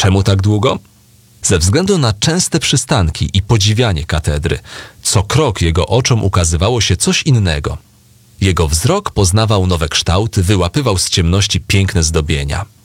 Czemu tak długo? Ze względu na częste przystanki i podziwianie katedry. Co krok jego oczom ukazywało się coś innego. Jego wzrok poznawał nowe kształty, wyłapywał z ciemności piękne zdobienia.